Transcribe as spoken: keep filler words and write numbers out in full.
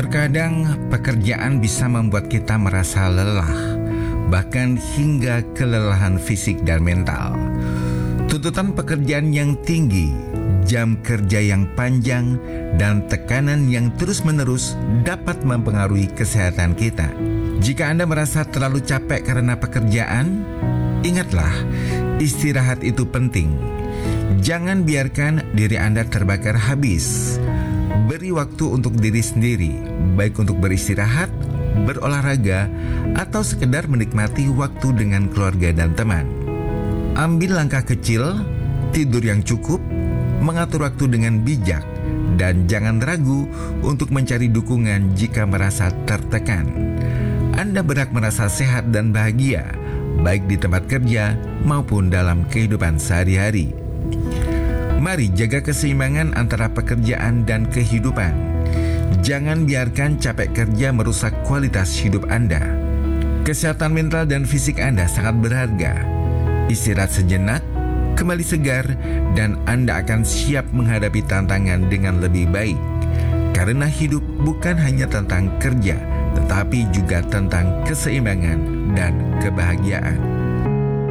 Terkadang pekerjaan bisa membuat kita merasa lelah, bahkan hingga kelelahan fisik dan mental. Tuntutan pekerjaan yang tinggi, jam kerja yang panjang, dan tekanan yang terus-menerus dapat mempengaruhi kesehatan kita. Jika Anda merasa terlalu capek karena pekerjaan, ingatlah, istirahat itu penting. Jangan biarkan diri Anda terbakar habis. Beri waktu untuk diri sendiri, baik untuk beristirahat, berolahraga, atau sekedar menikmati waktu dengan keluarga dan teman. Ambil langkah kecil, tidur yang cukup, mengatur waktu dengan bijak, dan jangan ragu untuk mencari dukungan jika merasa tertekan. Anda berhak merasa sehat dan bahagia, baik di tempat kerja maupun dalam kehidupan sehari-hari. Mari jaga keseimbangan antara pekerjaan dan kehidupan. Jangan biarkan capek kerja merusak kualitas hidup Anda. Kesehatan mental dan fisik Anda sangat berharga. Istirahat sejenak, kembali segar, dan Anda akan siap menghadapi tantangan dengan lebih baik. Karena hidup bukan hanya tentang kerja, tetapi juga tentang keseimbangan dan kebahagiaan.